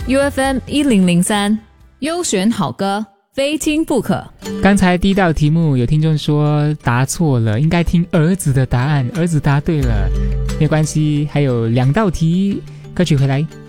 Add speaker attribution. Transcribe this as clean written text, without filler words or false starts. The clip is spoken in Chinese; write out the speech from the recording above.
Speaker 1: UFM1003优选好歌，非听不可。
Speaker 2: 刚才第一道题目有听众说答错了，应该听儿子的答案，儿子答对了，没关系，还有2道题，歌曲回来。